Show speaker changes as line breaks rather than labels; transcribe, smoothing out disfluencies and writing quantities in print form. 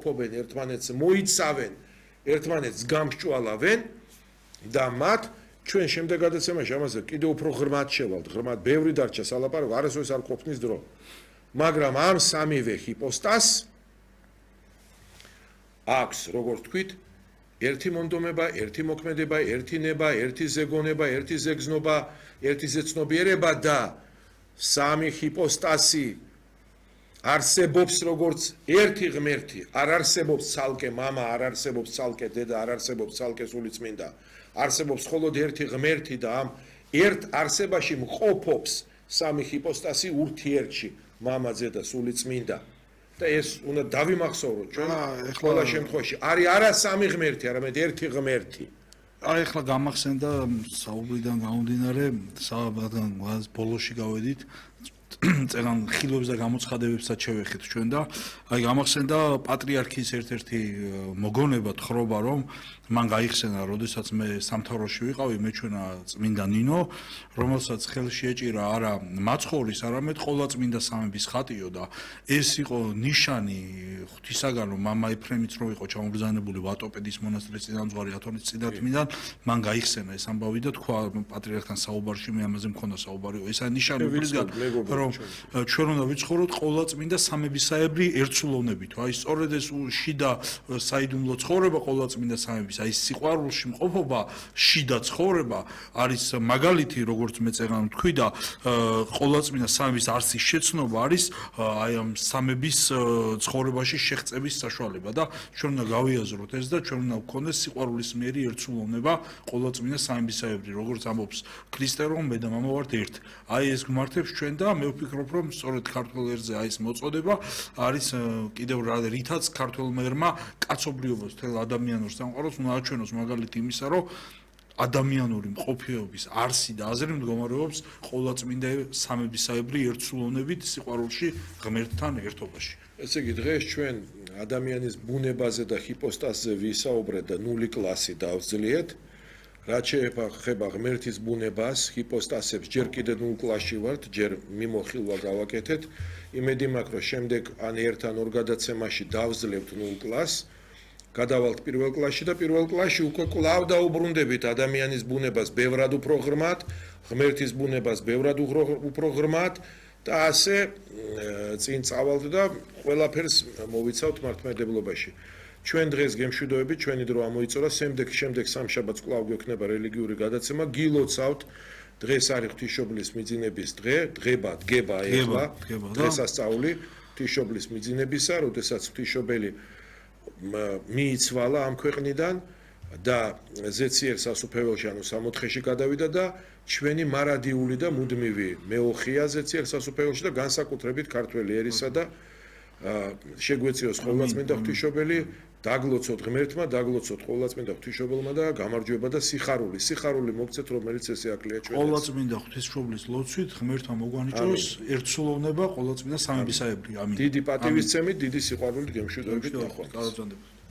იმყოფობენ ერთმანეთს, მოიცავენ, ერთმანეთს გამსჭვალავენ და მათ ჩვენ შემდეგ გადაცემაში ამაზე კიდევ უფრო ღრმად შევალთ, ღრმად ბევრი დარჩა სალაპარაკო, არასოდეს არ ყოფნის დრო. მაგრამ ამ სამივე ჰიპოსტასს აქვს, როგორც თქვით, ერთი მონდომება, ერთი მოქმედება, ერთი ნება, ერთი ზეგონება, ერთი ზეგზნობა, ერთი ზეცნობიერება და სამი ჰიპოსტასი არსებობს როგორც ერთი ღმერთი, არ არსებობს ცალკე მამა, არ არსებობს ცალკე დედა, არ არსებობს ცალკე სულიწმინდა. არსებობს მხოლოდ ერთი ღმერთი და ამ ერთ არსებაში მყოფობს სამი ჰიპოსტასი ურთიერთში, მამა, დედა, სულიწმინდა. და ეს უნდა დავიმახსოვროთ ჩვენ ყველა შემთხვევაში. არის არა სამი ღმერთი, არამედ ერთი ღმერთი.
ახლა გამახსენდა საუბრიდან გამომდინარე, ბოლოში გავედით, წერან ხილვებს და გამოცხადებებსაც შევეხეთ ჩვენ და აი გამახსენდა პატრიარქის ერთ-ერთი მოგონება თხრობა, რომ მან გაიხსენა, როდესაც მე სამთავროში ვიყავი, მეჩვენა წმინდა ნინო, რომელსაც ხელში ეჭირა არა მაცხოვრის, არამედ ყოვლადწმინდა სამების ხატიო და ეს იყო ნიშანი ღვთისაგან, რომ მამა ეფრემიც რო იყო ჩამობრძანებული ვატოპედის მონასტრის წინამძღვარი ათონის წინათმიდან, მან გაიხსენა ეს ამბავი და თქვა პატრიარქთან საუბარში, მე ამაზე მქონდა საუბარი, ესა ნიშანი მისგან, რომ ჩვენ უნდა ვიცხოვროთ ყოვლადწმინდა სამებისაებრი ერთსულოვნებით. აი სწორედ ეს შიდა საიდუმლო ცხოვრება ყოვლადწმინდა სამების, აი სიყვარულში მყოფობა, შიდა ცხოვრება არის მაგალითი, როგორც მე წერან თქვი და ყოვლადწმინდა სამების არსის შეცნობა არის აი ამ სამების ცხოვრებაში შეღწევის საშუალება და ჩვენ უნდა გავიაზროთ ეს და ჩვენ უნდა გვქონდეს სიყვარულის მიერი ერთსულოვნება ყოვლადწმინდა სამებისაებრი, როგორც ამბობს ქრისტე, რომ მე და მამა ვართ ერთ. აი ეს გმართებს ჩვენ და მე ვფიქრობ, რომ სწორედ ქართულ ერზე აი ეს მოწოდება არის კიდევ რითაც ქართულმა ერმა კაცობრიობას, თელ ადამიანურ სამყაროს უნდა აჩვენოს მაგალითი იმისა, რომ ადამიანური მყოფეობის არსი და აზრი მდგომარეობს ყოვლადწმინდა სამებისაებრი ერთსულოვნებით სიყვარულში ღმერთთან ერთობაში.
ესე იგი დღეს ჩვენ ადამიანის ბუნებაზე და ჰიპოსტასზე ვისაუბრეთ და ნული კლასი დავძლიეთ. რაც შეეხება ღმერთის ბუნებას, ჰიპოსტასებს ჯერ კიდევ ნულ კლასში ვართ, ჯერ მიმოხილვა გავაკეთეთ. იმედი მაქვს, რომ შემდეგ ან ერთ ან ორ გადაცემაში დავძლებთ ნულ კლასს. გადავალთ პირველ კლასში და პირველ კლასში უკვე კვლავ დაუბრუნდებით ადამიანის ბუნებას ბევრად უფრო ღრმად, ღმერთის ბუნებას ბევრად უფრო ღრმად და ასე წინ წავალთ და ყველაფერს მოვიცავთ მართლმადიდებლობაში. ჩვენ დღეს გემშვიდობებით, ჩვენი დრო ამოიწურა, შემდეგ სამშაბათს კვლავ გვექნება რელიგიური გადაცემა, გილოცავთ. დღეს არის ღვთისმშობლის მიძინების დღე, დგება ეხლა, დღესასწაული ღვთისმშობლის მიძინებისა, როდესაც ღვთისმშობელი მიიცვალა ამ ქვეყნიდან და ზეციერ სასუფეველში, ანუ სამოთხეში გადავიდა და ჩვენი მარადიული და მუდმივი მეოხია ზეციერ სასუფეველში და განსაკუთრებით ქართველი ერისა და შეგვეციოს ყოვლადწმინდა ღვთისმშობელი, დაგლოცოთ ღმერთმა, დაგლოცოთ ყოვლადწმინდა ღვთისმშობელმა და გამარჯვება და სიხარული მოგცეთ, რომელიც ესე აკლია ჩვენს.
ყოვლადწმინდა ღვთისმშობლის ლოცვით ღმერთმა მოგვანიჭოს ერთსულოვნება ყოვლადწმინდა სამებისაებრი. ამინ.
დიდი პატივისცემით, დიდი სიყვარულით გემშვიდობებით ნახვამდის.